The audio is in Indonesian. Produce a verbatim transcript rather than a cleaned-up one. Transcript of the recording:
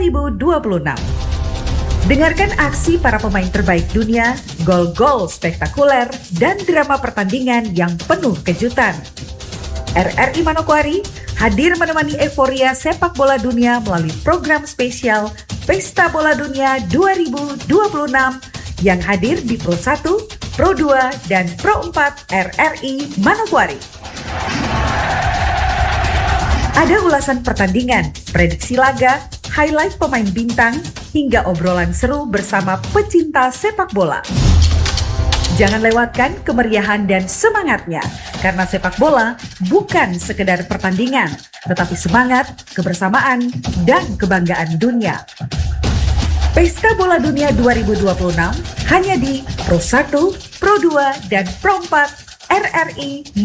ribu dua puluh enam. Dengarkan aksi para pemain terbaik dunia, gol-gol spektakuler, dan drama pertandingan yang penuh kejutan. R R I Manokwari hadir menemani euforia sepak bola dunia melalui program spesial Pesta Bola Dunia dua ribu dua puluh enam yang hadir di Pro satu, Pro dua, dan Pro empat R R I Manokwari. Ada ulasan pertandingan, prediksi laga, highlight pemain bintang, hingga obrolan seru bersama pecinta sepak bola. Jangan lewatkan kemeriahan dan semangatnya, karena sepak bola bukan sekedar pertandingan, tetapi semangat, kebersamaan, dan kebanggaan dunia. Pesta Bola Dunia dua ribu dua puluh enam hanya di Pro satu, Pro dua, dan Pro empat R R I